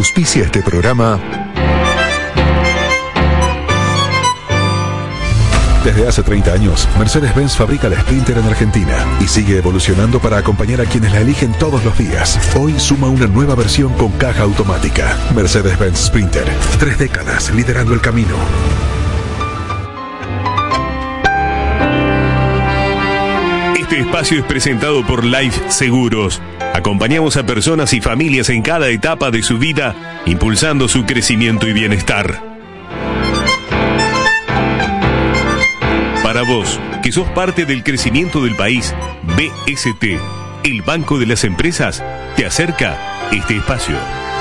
Auspicia este programa. Desde hace 30 años, Mercedes-Benz fabrica la Sprinter en Argentina y sigue evolucionando para acompañar a quienes la eligen todos los días. Hoy suma una nueva versión con caja automática. Mercedes-Benz Sprinter. 3 décadas liderando el camino. Este espacio es presentado por Life Seguros. Acompañamos a personas y familias en cada etapa de su vida, impulsando su crecimiento y bienestar. Para vos, que sos parte del crecimiento del país, BST, el Banco de las Empresas, te acerca este espacio.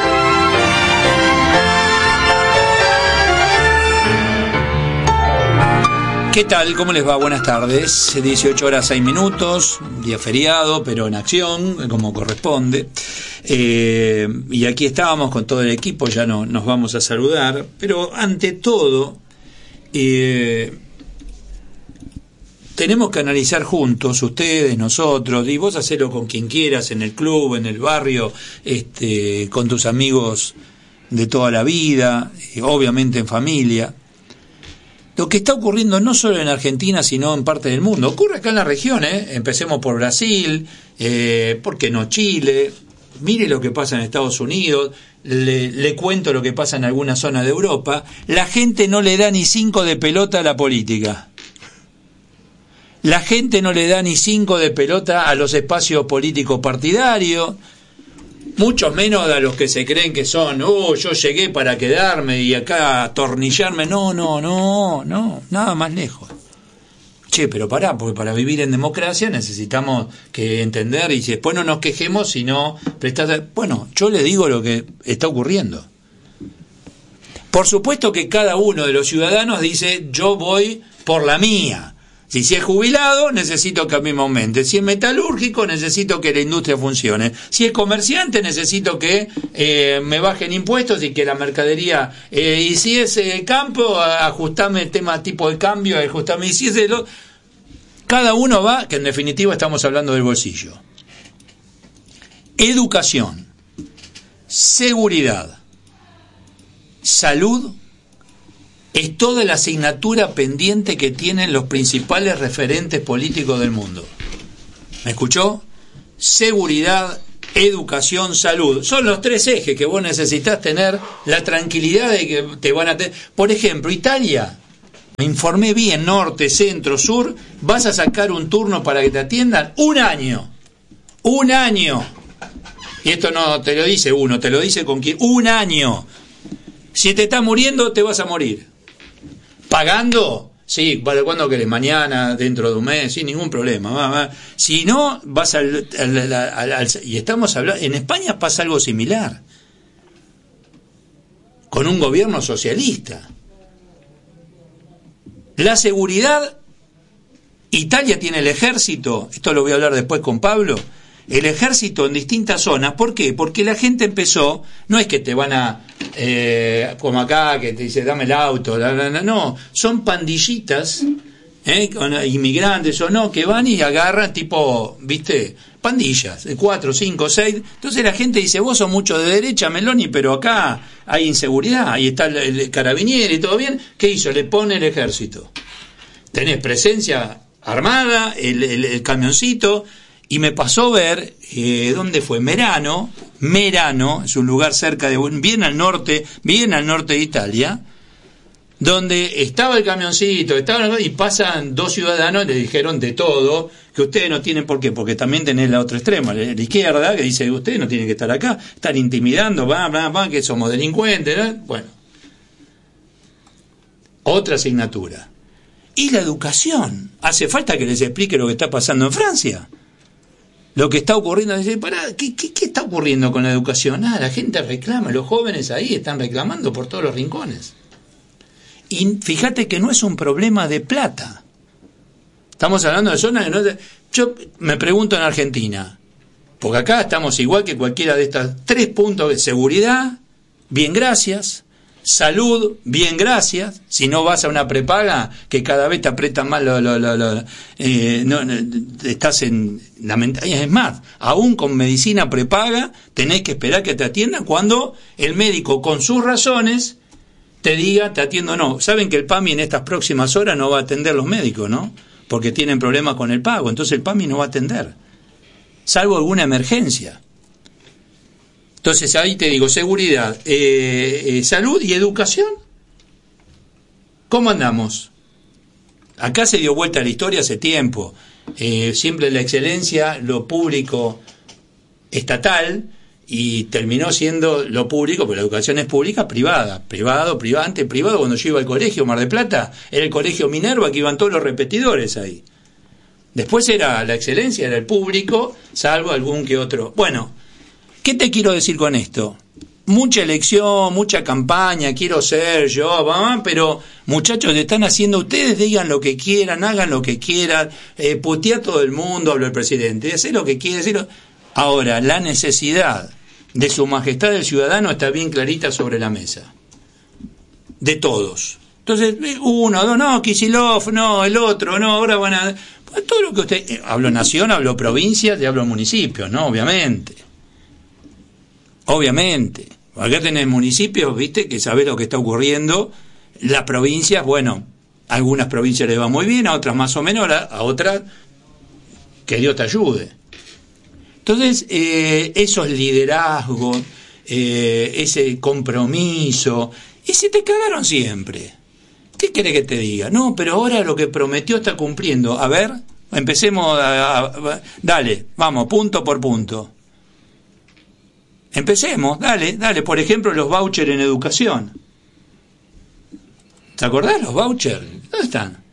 ¿Qué tal? ¿Cómo les va? Buenas tardes. 18 horas 6 minutos, día feriado, pero en acción, como corresponde. Y aquí estábamos con todo el equipo, ya nos vamos a saludar. Pero ante todo, tenemos que analizar juntos, ustedes, nosotros, y vos hacelo con quien quieras, en el club, en el barrio, con tus amigos de toda la vida, obviamente en familia. Lo que está ocurriendo no solo en Argentina, sino en parte del mundo. Ocurre acá en la región, Empecemos por Brasil, ¿por qué no Chile? Mire lo que pasa en Estados Unidos, le cuento lo que pasa en alguna zona de Europa. La gente no le da ni 5 de pelota a la política. La gente no le da ni 5 de pelota a los espacios políticos partidarios, mucho menos a los que se creen que son, yo llegué para quedarme y acá atornillarme. No, nada más lejos. Che, pero pará, porque para vivir en democracia necesitamos que entender, y si después no nos quejemos, si no prestás... Bueno, yo le digo lo que está ocurriendo. Por supuesto que cada uno de los ciudadanos dice, yo voy por la mía. Si es jubilado, necesito que a mí me aumente. Si es metalúrgico, necesito que la industria funcione. Si es comerciante, necesito que me bajen impuestos y que la mercadería... y si es campo, ajustame el tema tipo de cambio, ajustame... Y si es cada uno va, que en definitiva estamos hablando del bolsillo. Educación, seguridad, salud... es toda la asignatura pendiente que tienen los principales referentes políticos del mundo. ¿Me escuchó? Seguridad, educación, salud. Son los 3 ejes que vos necesitas tener la tranquilidad de que te van a tener. Por ejemplo, Italia, me informé bien, norte, centro, sur, vas a sacar un turno para que te atiendan 1 año. 1 año. Y esto no te lo dice uno, te lo dice con quien. 1 año. Si te estás muriendo, te vas a morir. ¿Pagando? Sí, ¿para cuándo querés? Mañana, dentro de un mes, sin ningún problema. Si no, vas al y estamos hablando, en España pasa algo similar, con un gobierno socialista. La seguridad, Italia tiene el ejército, esto lo voy a hablar después con Pablo, el ejército en distintas zonas. ¿Por qué? Porque la gente empezó, no es que te van a, como acá, que te dice dame el auto, no, son pandillitas, inmigrantes o no, que van y agarran tipo, ¿viste? Pandillas, de 4, 5, 6. Entonces la gente dice, vos sos mucho de derecha, Meloni, pero acá hay inseguridad, ahí está el carabinieri y todo bien. ¿Qué hizo? Le pone el ejército. Tenés presencia armada, el camioncito. Y me pasó ver, ¿dónde fue? Merano, es un lugar cerca de, bien al norte de Italia, donde estaba el camioncito, y pasan 2 ciudadanos, le dijeron de todo, que ustedes no tienen por qué, porque también tenés la otra extrema, la izquierda, que dice, ustedes no tienen que estar acá, están intimidando, que somos delincuentes, ¿no? Bueno. Otra asignatura. Y la educación. ¿Hace falta que les explique lo que está pasando en Francia? Lo que está ocurriendo, dice, ¿qué está ocurriendo con la educación? La gente reclama, los jóvenes ahí están reclamando por todos los rincones. Y fíjate que no es un problema de plata. Estamos hablando de zonas que no... Yo me pregunto en Argentina, porque acá estamos igual que cualquiera de estas 3 puntos de seguridad, bien, gracias, Salud, bien, gracias. Si no vas a una prepaga, que cada vez te aprietan más estás en es más, aún con medicina prepaga tenés que esperar que te atiendan cuando el médico, con sus razones, te diga, te atiendo o no. Saben que el PAMI en estas próximas horas no va a atender los médicos, ¿no? Porque tienen problemas con el pago, entonces el PAMI no va a atender, salvo alguna emergencia. Entonces ahí te digo, seguridad, salud y educación. ¿Cómo andamos? Acá se dio vuelta la historia hace tiempo. Siempre la excelencia, lo público estatal, y terminó siendo lo público, porque la educación es pública, privada. Privado, cuando yo iba al colegio Mar del Plata, era el colegio Minerva, que iban todos los repetidores ahí. Después era la excelencia, era el público, salvo algún que otro. Bueno, ¿qué te quiero decir con esto? Mucha elección, mucha campaña, quiero ser yo, pero muchachos, están haciendo ustedes, digan lo que quieran, hagan lo que quieran, putea a todo el mundo, habló el presidente, hacer lo que quiere. Ahora, la necesidad de su majestad el ciudadano está bien clarita sobre la mesa. De todos. Entonces, uno, dos, no, Kicillof, no, el otro, no, ahora van a... Pues todo lo que usted... Hablo nación, hablo provincias y hablo municipios, ¿no? Obviamente. Acá tenés municipios, viste, que sabés lo que está ocurriendo. Las provincias, bueno, a algunas provincias les va muy bien, a otras más o menos, a otras que Dios te ayude. Entonces, esos liderazgos, ese compromiso, y se te cagaron siempre. ¿Qué querés que te diga? No, pero ahora lo que prometió está cumpliendo. A ver, empecemos dale, vamos, punto por punto. Empecemos, dale, por ejemplo, los vouchers en educación. ¿Te acordás los vouchers? ¿Dónde están?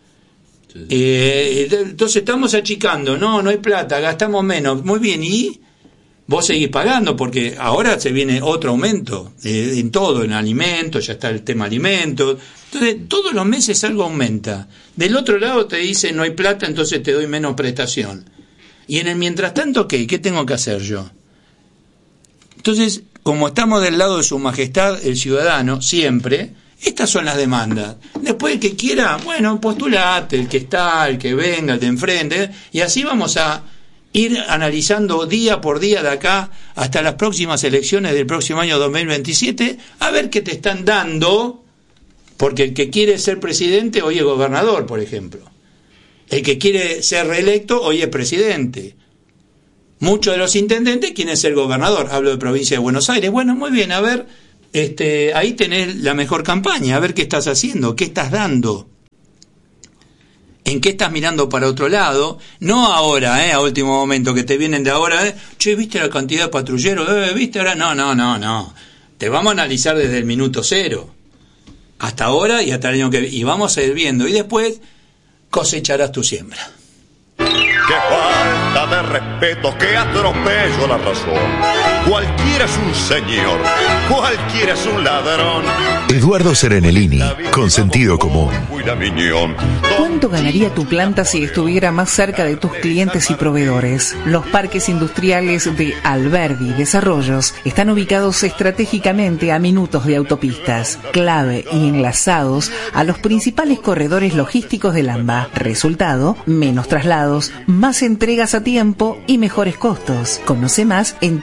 Entonces estamos achicando, no hay plata, gastamos menos, muy bien, y vos seguís pagando, porque ahora se viene otro aumento en todo, en alimentos, ya está el tema alimentos, entonces todos los meses algo aumenta. Del otro lado te dicen no hay plata, entonces te doy menos prestación, y en el mientras tanto, ¿qué tengo que hacer yo? Entonces, como estamos del lado de su majestad el ciudadano, siempre, estas son las demandas. Después el que quiera, bueno, postulate, el que está, el que venga, el de enfrente, y así vamos a ir analizando día por día de acá hasta las próximas elecciones del próximo año 2027, a ver qué te están dando, porque el que quiere ser presidente hoy es gobernador, por ejemplo. El que quiere ser reelecto hoy es presidente. Muchos de los intendentes quieren ser gobernador. Hablo de provincia de Buenos Aires. Bueno, muy bien, a ver, ahí tenés la mejor campaña, a ver qué estás haciendo, qué estás dando, en qué estás mirando para otro lado, no ahora, a último momento, que te vienen de ahora, che, ¿viste la cantidad de patrulleros? ¿Viste ahora? No. Te vamos a analizar desde el minuto cero, hasta ahora y hasta el año que viene, y vamos a ir viendo, y después cosecharás tu siembra. ¡Qué falta de respeto, qué atropello la razón! Cualquiera es un señor, cualquiera es un ladrón. Eduardo Serenellini, con sentido común. ¿Cuánto ganaría tu planta si estuviera más cerca de tus clientes y proveedores? Los parques industriales de Alberdi Desarrollos están ubicados estratégicamente a minutos de autopistas, clave y enlazados a los principales corredores logísticos del AMBA. Resultado, menos traslados, más entregas a tiempo y mejores costos. Conoce más en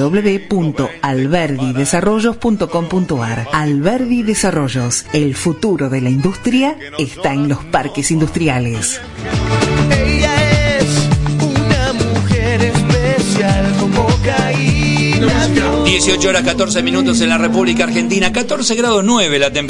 www.alberdidesarrollos.com.ar. Alberdi Desarrollos, el futuro de la industria está en los parques industriales. Ella es una mujer especial como Caína. 18 horas 14 minutos en la República Argentina, 14 grados 9 la temperatura.